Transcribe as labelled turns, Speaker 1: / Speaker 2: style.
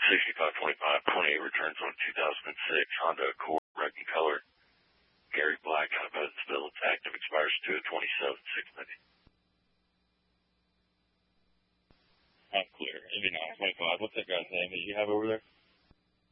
Speaker 1: 652528 returns on 2006 Honda Accord, red in color. Gary Black out of Evansville. It's active, expires 2/27/690.
Speaker 2: I'm clear. 8925. What's that guy's name that you have over there?